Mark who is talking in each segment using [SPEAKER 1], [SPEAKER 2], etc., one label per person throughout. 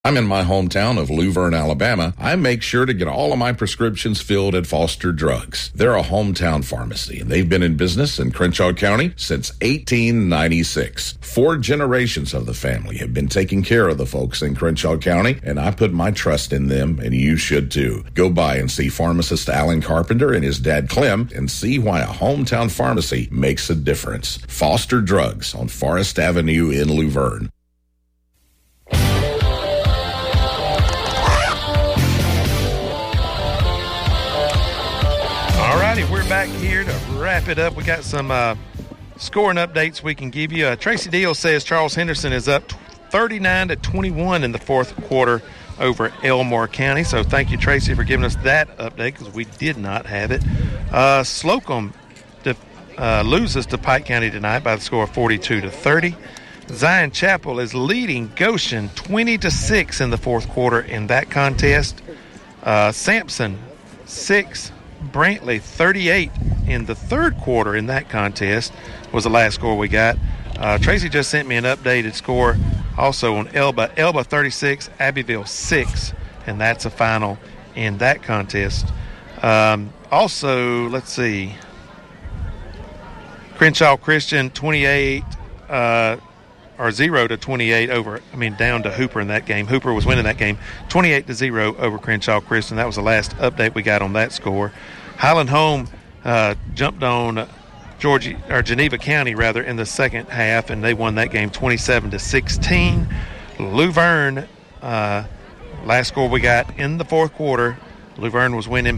[SPEAKER 1] I'm in my hometown of Luverne, Alabama. I make sure to get all of my prescriptions filled at Foster Drugs. They're a hometown pharmacy, and they've been in business in Crenshaw County since 1896. 4 generations of the family have been taking care of the folks in Crenshaw County, and I put my trust in them, and you should too. Go by and see pharmacist Alan Carpenter and his dad Clem and see why a hometown pharmacy makes a difference. Foster Drugs on Forest Avenue in Luverne.
[SPEAKER 2] We're back here to wrap it up. We got some scoring updates we can give you. Tracy Deal says Charles Henderson is up 39-21 in the fourth quarter over Elmore County. So thank you, Tracy, for giving us that update because we did not have it. Slocum loses to Pike County tonight by the score of 42-30. Zion Chapel is leading Goshen 20-6 in the fourth quarter in that contest. Sampson 6. Brantley 38 in the third quarter in that contest was the last score we got. Tracy just sent me an updated score also on Elba. Elba 36, Abbeville 6, and that's a final in that contest. Also, let's see. Crenshaw Christian 28 or 0-28 down to Hooper in that game. Hooper was winning that game 28-0 over Crenshaw Christian. That was the last update we got on that score. Highland Home jumped on Geneva County in the second half, and they won that game 27-16. Luverne, last score we got in the fourth quarter, Luverne was winning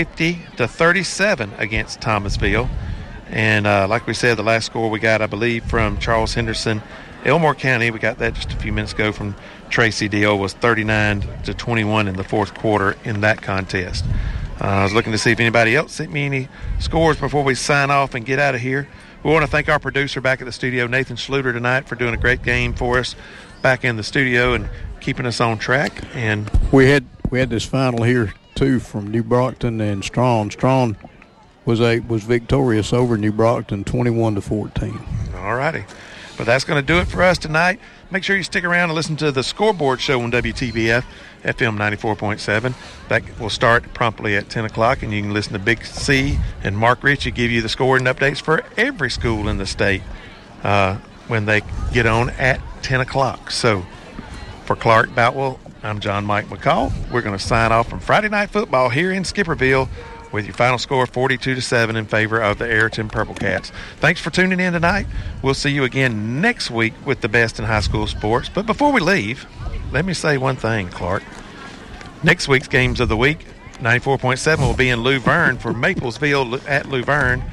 [SPEAKER 2] 50-37 against Thomasville. And like we said, the last score we got, I believe, from Charles Henderson, Elmore County, we got that just a few minutes ago from Tracy Deal, was 39-21 in the fourth quarter in that contest. I was looking to see if anybody else sent me any scores before we sign off and get out of here. We want to thank our producer back at the studio, Nathan Schluter, tonight for doing a great game for us back in the studio and keeping us on track. And
[SPEAKER 3] we had this final here too from New Brockton and Strong. Strong was victorious over New Brockton 21-14.
[SPEAKER 2] All righty. But that's going to do it for us tonight. Make sure you stick around and listen to the Scoreboard Show on WTBF, FM 94.7. That will start promptly at 10 o'clock, and you can listen to Big C and Mark Ritchie give you the scoring updates for every school in the state when they get on at 10 o'clock. So for Clark Boutwell, I'm John Mike McCall. We're going to sign off from Friday Night Football here in Skipperville with your final score 42-7 in favor of the Ayrton Purple Cats. Thanks for tuning in tonight. We'll see you again next week with the best in high school sports. But before we leave, let me say one thing, Clark. Next week's games of the week, 94.7 will be in Luverne for Maplesville at Luverne.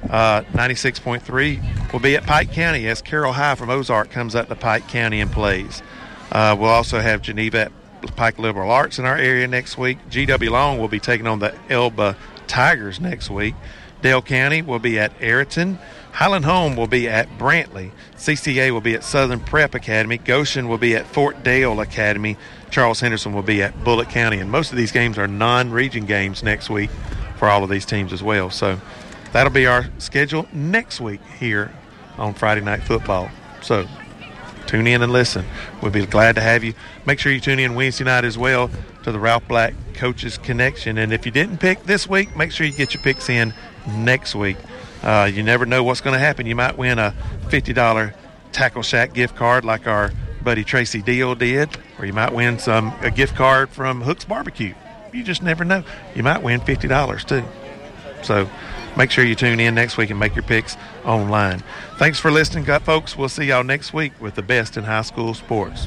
[SPEAKER 2] 96.3 will be at Pike County as Carroll High from Ozark comes up to Pike County and plays. We'll also have Geneva at Pike Liberal Arts in our area next week. GW Long will be taking on the Elba Tigers next week. Dale County will be at Ayrton. Highland Home will be at Brantley. CCA will be at Southern Prep Academy. Goshen will be at Fort Dale Academy. Charles Henderson will be at Bullitt County. And most of these games are non-region games next week for all of these teams as well. So that'll be our schedule next week here on Friday Night Football. So tune in and listen. We'll be glad to have you. Make sure you tune in Wednesday night as well to the Ralph Black Coaches Connection. And if you didn't pick this week, make sure you get your picks in next week. You never know what's going to happen. You might win a $50 Tackle Shack gift card like our buddy Tracy Deal did, or you might win a gift card from Hook's Barbecue. You just never know. You might win $50 too. So make sure you tune in next week and make your picks online. Thanks for listening, folks. We'll see y'all next week with the best in high school sports.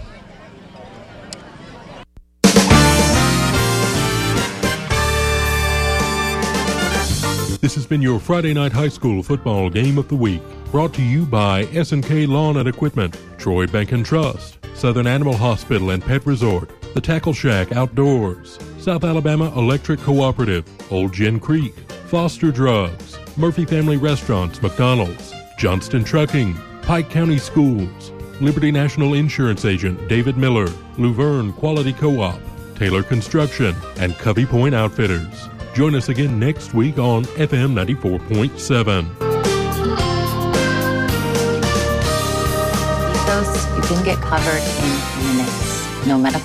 [SPEAKER 4] This has been your Friday Night High School Football Game of the Week, brought to you by S&K Lawn and Equipment, Troy Bank and Trust, Southern Animal Hospital and Pet Resort, the Tackle Shack Outdoors, South Alabama Electric Cooperative, Old Gin Creek, Foster Drugs, Murphy Family Restaurants, McDonald's, Johnston Trucking, Pike County Schools, Liberty National Insurance Agent David Miller, Luverne Quality Co-op, Taylor Construction, and Covey Point Outfitters. Join us again next week on FM 94.7.
[SPEAKER 5] Ethos, you can get covered in minutes. No medical